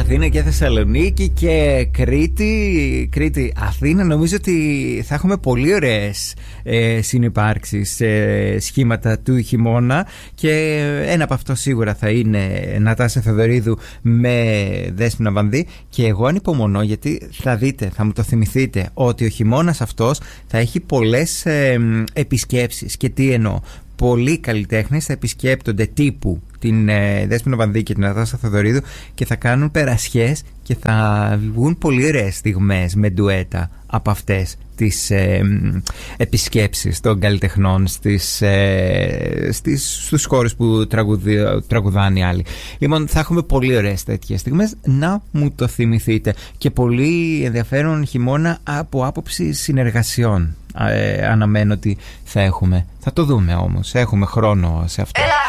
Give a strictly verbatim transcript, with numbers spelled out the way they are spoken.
Αθήνα και Θεσσαλονίκη και Κρήτη. Κρήτη, Αθήνα, νομίζω ότι θα έχουμε πολύ ωραίες ε, συνυπάρξεις, ε, σχήματα του χειμώνα. Και ένα από αυτό σίγουρα θα είναι Νατάσα Θεοδωρίδου με Δέσποινα Βανδύ. Και εγώ ανυπομονώ, γιατί θα δείτε, θα μου το θυμηθείτε, ότι ο χειμώνας αυτός θα έχει πολλές ε, επισκέψεις. Και τι εννοώ? Πολλοί καλλιτέχνες θα επισκέπτονται τύπου την ε, Δέσποινα Βανδύ και την Νατάσα Θεοδωρίδου και θα κάνουν περασιές και θα βγουν πολύ ωραίες στιγμές με ντουέτα από αυτές τις ε, επισκέψεις των καλλιτεχνών στις, ε, στις, στους χώρους που τραγουδι, τραγουδάνε οι άλλοι. Λοιπόν, θα έχουμε πολύ ωραίες τέτοιες στιγμές, να μου το θυμηθείτε. Και πολύ ενδιαφέρον χειμώνα από άποψη συνεργασιών. Ε, αναμένω ότι θα έχουμε. Θα το δούμε όμως. Έχουμε χρόνο σε αυτό. Έλα.